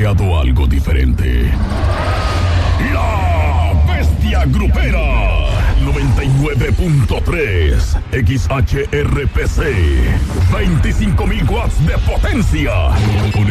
creado algo diferente. La Bestia Grupera 99.3 XHRPC, 25.000 watts de potencia. Con